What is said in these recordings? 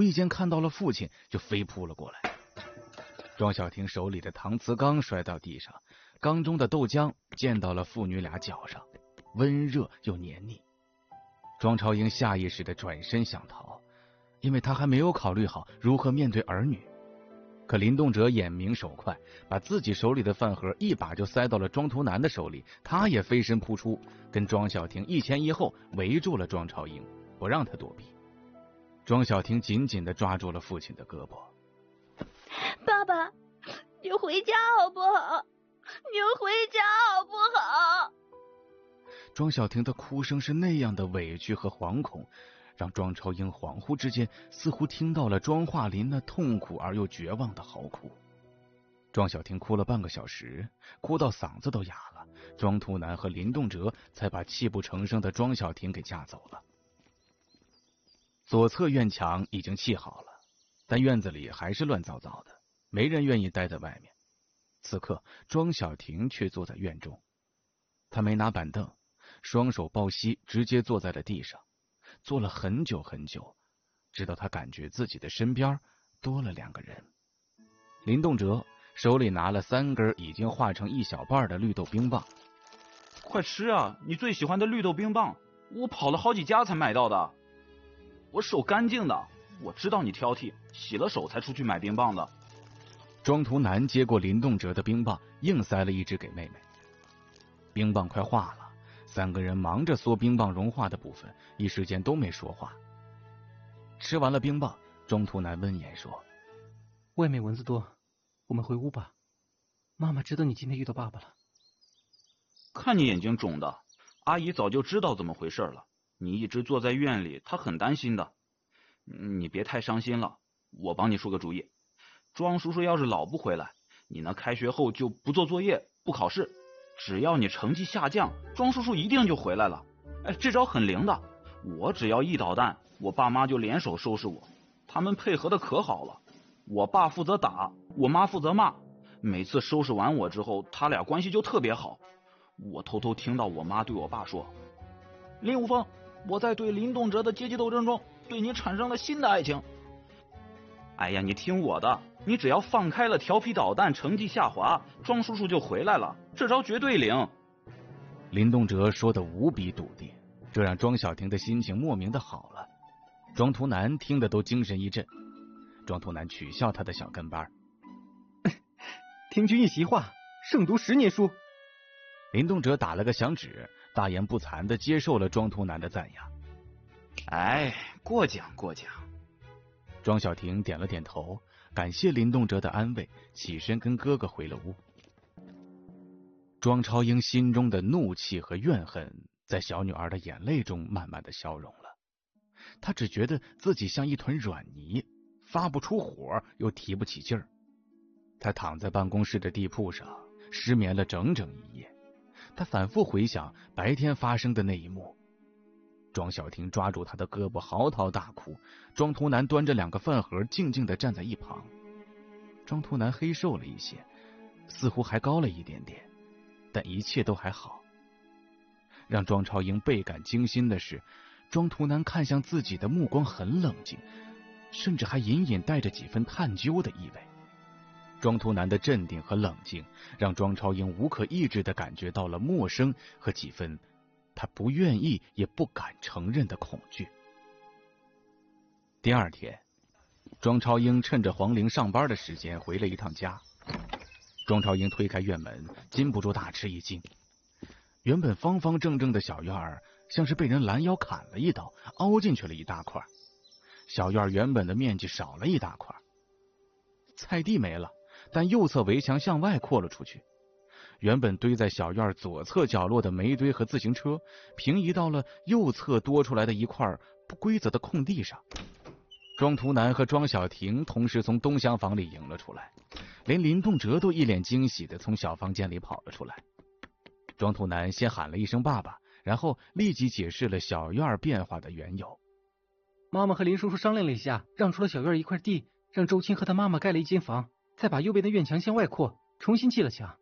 意间看到了父亲，就飞扑了过来。庄小婷手里的搪瓷缸摔到地上，缸中的豆浆溅到了父女俩脚上，温热又黏腻。庄超英下意识地转身想逃，因为他还没有考虑好如何面对儿女。可林动辄眼明手快，把自己手里的饭盒一把就塞到了庄图南的手里，他也飞身扑出，跟庄小婷一前一后围住了庄超英，不让他躲避。庄小婷紧紧地抓住了父亲的胳膊。 爸爸，你回家好不好？你回家好不好？ 庄小婷的哭声是那样的委屈和惶恐，让庄超英恍惚之间似乎听到了庄化林那痛苦而又绝望的嚎哭。庄小婷哭了半个小时，哭到嗓子都哑了，庄图南和林动辄才把泣不成声的庄小婷给架走了。左侧院墙已经砌好了，但院子里还是乱糟糟的，没人愿意待在外面。此刻庄小婷却坐在院中，她没拿板凳，双手抱膝，直接坐在了地上，坐了很久很久，直到她感觉自己的身边多了2个人。林动辄手里拿了3根已经化成一小半的绿豆冰棒。 快吃啊，你最喜欢的绿豆冰棒，我跑了好几家才买到的。我手干净的，我知道你挑剔，洗了手才出去买冰棒的。 庄图南接过林动辄的冰棒，硬塞了一只给妹妹。冰棒快化了，3个人忙着嗦冰棒融化的部分，一时间都没说话。吃完了冰棒，庄图南温言说： 外面蚊子多，我们回屋吧。妈妈知道你今天遇到爸爸了。 看你眼睛肿的，阿姨早就知道怎么回事了。你一直坐在院里，她很担心的。你别太伤心了，我帮你出个主意。庄叔叔要是老不回来，你呢开学后就不做作业，不考试，只要你成绩下降，庄叔叔一定就回来了。这招很灵的，我只要一捣蛋，我爸妈就联手收拾我，他们配合的可好了。我爸负责打，我妈负责骂，每次收拾完我之后，他俩关系就特别好。我偷偷听到我妈对我爸说：林无风，我在对林动辄的阶级斗争中对你产生了新的爱情。哎呀，你听我的，你只要放开了调皮捣蛋，成绩下滑，庄叔叔就回来了，这招绝对灵。 林动辄说的无比笃定，这让庄小婷的心情莫名的好了。庄图南听得都精神一振。庄图南取笑他的小跟班： 听君一席话，胜读10年书。 林动辄打了个响指，大言不惭地接受了庄图南的赞扬。 过奖过奖。 庄小婷点了点头，感谢林动辄的安慰，起身跟哥哥回了屋。庄超英心中的怒气和怨恨在小女儿的眼泪中慢慢的消融了。她只觉得自己像一团软泥，发不出火，又提不起劲儿。她躺在办公室的地铺上，失眠了整整一夜。她反复回想白天发生的那一幕。庄小婷抓住他的胳膊嚎啕大哭，庄图南端着2个饭盒静静地站在一旁。庄图南黑瘦了一些，似乎还高了一点点，但一切都还好。让庄超英倍感惊心的是，庄图南看向自己的目光很冷静，甚至还隐隐带着几分探究的意味。庄图南的镇定和冷静让庄超英无可抑制地感觉到了陌生和几分他不愿意也不敢承认的恐惧。第2天，庄超英趁着黄玲上班的时间回了一趟家。庄超英推开院门，禁不住大吃一惊。原本方方正正的小院儿像是被人拦腰砍了一刀，凹进去了一大块。小院原本的面积少了一大块，菜地没了，但右侧围墙向外扩了出去。原本堆在小院左侧角落的煤堆和自行车平移到了右侧多出来的一块不规则的空地上。庄图南和庄小婷同时从东厢房里迎了出来，连林动辄都一脸惊喜地从小房间里跑了出来。庄图南先喊了一声爸爸，然后立即解释了小院变化的缘由。 妈妈和林叔叔商量了一下，让出了小院一块地，让周青和他妈妈盖了一间房，再把右边的院墙向外扩，重新砌了墙。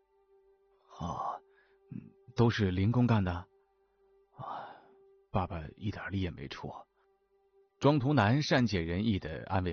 都是林公干的？爸爸一点力也没出。庄图南善解人意地安慰